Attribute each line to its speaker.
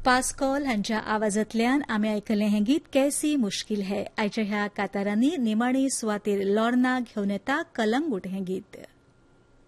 Speaker 1: पास्कॉल हांच्या आवाजांतल्यान आमी आयकलें हें गीत कैसी मुश्किल है. आयच्या ह्या कांतारांनी निमाणी सुवातेर लॉर्ना घेवन येता कलंगूट हें गीत.